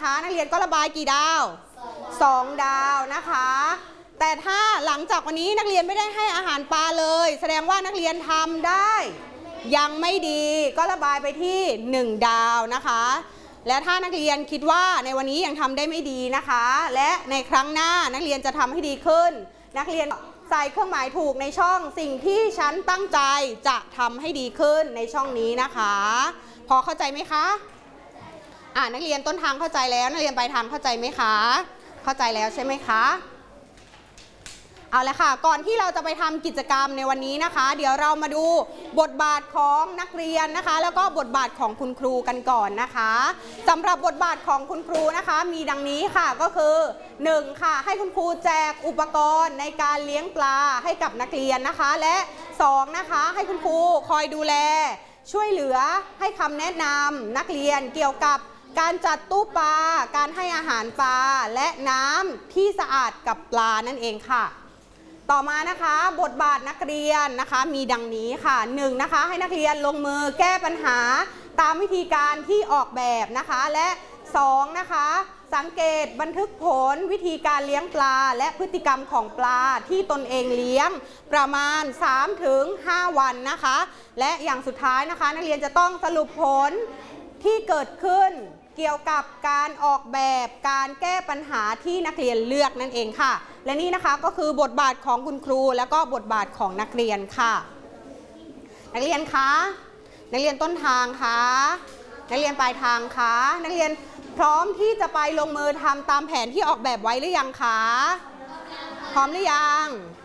นะคะนักเรียนก็ระบายกี่ดาว2 ดาวนะคะแต่ถ้าหลังจากวันนี้นักเรียนไม่ได้ให้อาหารปลาเลยแสดงว่านักเรียนทำได้ยังไม่ดีก็ระบายไปที่1 ดาวนะคะและถ้านักเรียนคิดว่าในวันนี้ยังทำได้ไม่ดีนะคะและในครั้งหน้านักเรียนจะทำให้ดีขึ้นนักเรียนใส่เครื่องหมายถูกในช่องสิ่งที่ฉันตั้งใจจะทำให้ดีขึ้นในช่องนี้นะคะพอเข้าใจไหมคะนักเรียนต้นทางเข้าใจแล้วนักเรียนปลายทางเข้าใจไหมคะเข้าใจแล้วใช่ไหมคะเอาละค่ะก่อนที่เราจะไปทำกิจกรรมในวันนี้นะคะเดี๋ยวเรามาดูบทบาทของนักเรียนนะคะแล้วก็บทบาทของคุณครูกันก่อนนะคะสำหรับบทบาทของคุณครูนะคะมีดังนี้ค่ะก็คือ1ค่ะให้คุณครูแจกอุปกรณ์ในการเลี้ยงปลาให้กับนักเรียนนะคะและ2นะคะให้คุณครูคอยดูแลช่วยเหลือให้คำแนะนำนักเรียนเกี่ยวกับการจัดตู้ปลาการให้อาหารปลาและน้ำที่สะอาดกับปลานั่นเองค่ะต่อมานะคะบทบาทนักเรียนนะคะมีดังนี้ค่ะ1นะคะให้นักเรียนลงมือแก้ปัญหาตามวิธีการที่ออกแบบนะคะและ2นะคะสังเกตบันทึกผลวิธีการเลี้ยงปลาและพฤติกรรมของปลาที่ตนเองเลี้ยงประมาณ 3-5 วันนะคะและอย่างสุดท้ายนะคะนักเรียนจะต้องสรุปผลที่เกิดขึ้นเกี่ยวกับการออกแบบการแก้ปัญหาที่นักเรียนเลือกนั่นเองค่ะและนี่นะคะก็คือบทบาทของคุณครูแล้วก็บทบาทของนักเรียนค่ะนักเรียนคะนักเรียนต้นทางคะนักเรียนปลายทางคะนักเรียนพร้อมที่จะไปลงมือทำตามแผนที่ออกแบบไว้หรือยังคะพร้อมหรือยัง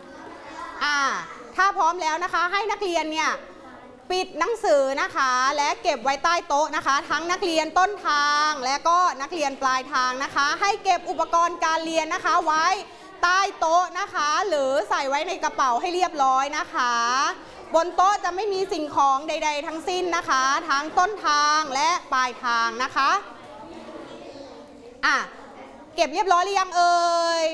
ถ้าพร้อมแล้วนะคะให้นักเรียนเนี่ยปิดหนังสือนะคะและเก็บไว้ใต้โต๊ะนะคะทั้งนักเรียนต้นทางและก็นักเรียนปลายทางนะคะให้เก็บอุปกรณ์การเรียนนะคะไว้ใต้โต๊ะนะคะหรือใส่ไว้ในกระเป๋าให้เรียบร้อยนะคะบนโต๊ะจะไม่มีสิ่งของใดๆทั้งสิ้นนะคะทั้งต้นทางและปลายทางนะคะเก็บเรียบร้อยหรือยังเอ่ย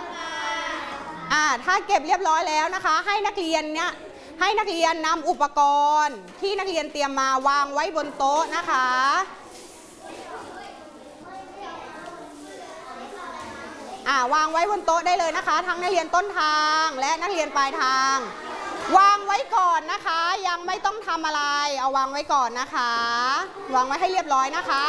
ถ้าเก็บเรียบร้อยแล้วนะคะให้นักเรียนนำอุปกรณ์ที่นักเรียนเตรียมมาวางไว้บนโต๊ะนะคะวางไว้บนโต๊ะได้เลยนะคะทั้งนักเรียนต้นทางและนักเรียนปลายทางวางไว้ก่อนนะคะยังไม่ต้องทำอะไรเอาวางไว้ก่อนนะคะวางไว้ให้เรียบร้อยนะคะ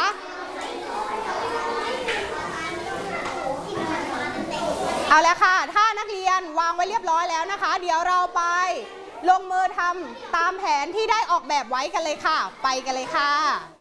เอาแล้วค่ะถ้านักเรียนวางไว้เรียบร้อยแล้วนะคะเดี๋ยวเราไปลงมือทำตามแผนที่ได้ออกแบบไว้กันเลยค่ะไปกันเลยค่ะ